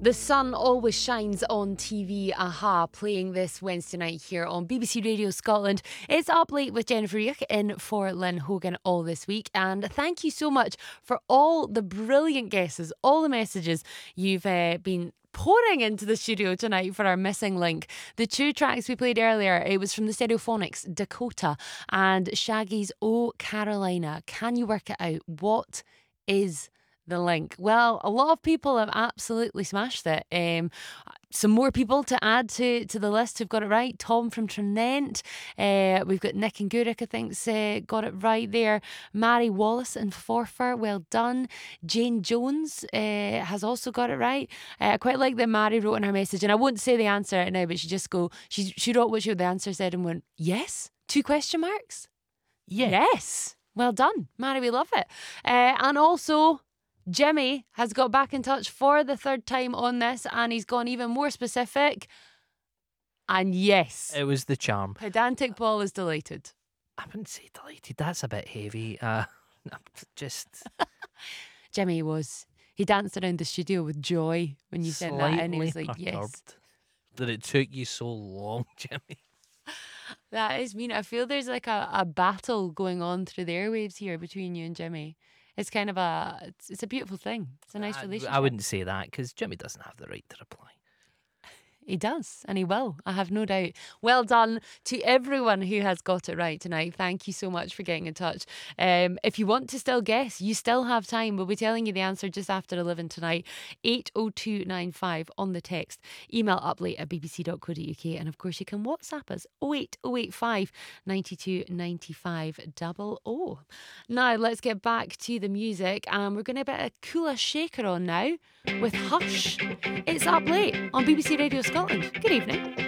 The sun always shines on TV. Aha, playing this Wednesday night here on BBC Radio Scotland. It's Up Late with Jennifer Yuck in for Lynn Hogan all this week. And thank you so much for all the brilliant guesses, all the messages you've been pouring into the studio tonight for our missing link. The two tracks we played earlier, it was from the Stereophonics, Dakota, and Shaggy's Oh Carolina. Can you work it out? What is the link? Well, a lot of people have absolutely smashed it. Some more people to add to the list who've got it right. Tom from Trinent. We've got Nick and Gurik, I think, got it right there. Mary Wallace and Forfar, well done. Jane Jones has also got it right. I quite like that Mary wrote in her message, and I won't say the answer right now, but she wrote what the answer said and went, yes? 2 question marks? Yeah. Yes. Well done, Mary, we love it. And also, Jimmy has got back in touch for the third time on this, and he's gone even more specific. And yes, It was the charm. Pedantic Paul is delighted. I wouldn't say delighted. That's a bit heavy. Just Jimmy he danced around the studio with joy when you said that, and he was like, slightly yes. perturbed that it took you so long, Jimmy. That is mean. I feel there's like a battle going on through the airwaves here between you and Jimmy. It's kind of it's a beautiful thing. It's a nice relationship. I wouldn't say that because Jimmy doesn't have the right to reply. He does, and he will, I have no doubt. Well done to everyone who has got it right tonight. Thank you so much for getting in touch. If you want to still guess, you still have time. We'll be telling you the answer just after 11 tonight. 80295 on the text. Email uplate@bbc.co.uk. And of course, you can WhatsApp us 08085 92 95 00. Now, let's get back to the music. And we're going to get a Kula Shaker on now with Hush. It's Up Late on BBC Radio Scotland. Good evening.